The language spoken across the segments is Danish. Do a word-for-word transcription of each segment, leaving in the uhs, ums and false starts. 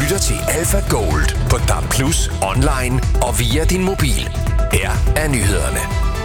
lytter til Alpha Gold på D A B plus, online og via din mobil. Her er nyhederne.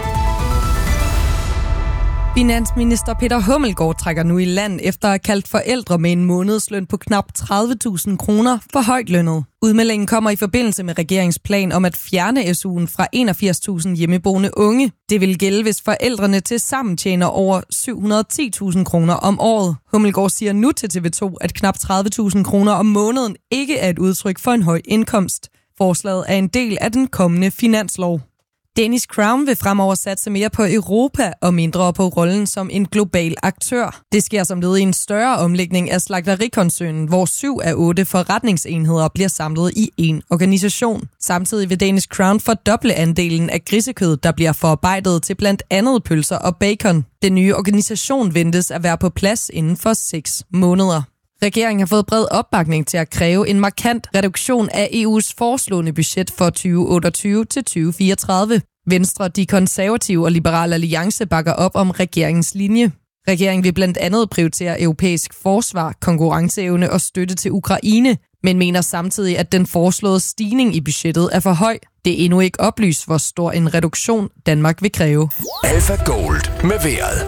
Finansminister Peter Hummelgaard trækker nu i land efter at have kaldt forældre med en månedsløn på knap tredive tusind kroner for højt lønnet. Udmeldingen kommer i forbindelse med regeringsplan om at fjerne S U'en fra enogfirs tusind hjemmeboende unge. Det vil gælde, hvis forældrene til sammen tjener over syv hundrede og ti tusind kroner om året. Hummelgaard siger nu til T V to, at knap tredive tusind kroner om måneden ikke er et udtryk for en høj indkomst. Forslaget er en del af den kommende finanslov. Danish Crown vil fremover satse mere på Europa og mindre på rollen som en global aktør. Det sker som led i en større omlægning af slagterikoncernen, hvor syv af otte forretningsenheder bliver samlet i én organisation. Samtidig vil Danish Crown fordoble andelen af grisekød, der bliver forarbejdet til blandt andet pølser og bacon. Den nye organisation ventes at være på plads inden for seks måneder. Regeringen har fået bred opbakning til at kræve en markant reduktion af E U's foreslåede budget for tyve otteogtyve til tyve fireogtredive. Venstre, de konservative og Liberal Alliance bakker op om regeringens linje. Regeringen vil blandt andet prioritere europæisk forsvar, konkurrenceevne og støtte til Ukraine, men mener samtidig, at den foreslåede stigning i budgettet er for høj. Det er endnu ikke oplyst, hvor stor en reduktion Danmark vil kræve. Alpha Gold med vejret.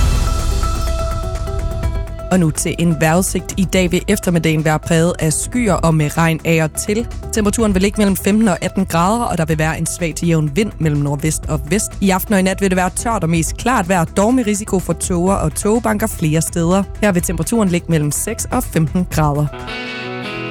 Og nu til en vejrudsigt. I dag vil eftermiddagen være præget af skyer og med regn af og til. Temperaturen vil ligge mellem femten og atten grader, og der vil være en svag til jævn vind mellem nordvest og vest. I aften og i nat vil det være tørt og mest klart vejr, dog med risiko for tåger og tågebanker flere steder. Her vil temperaturen ligge mellem seks og femten grader.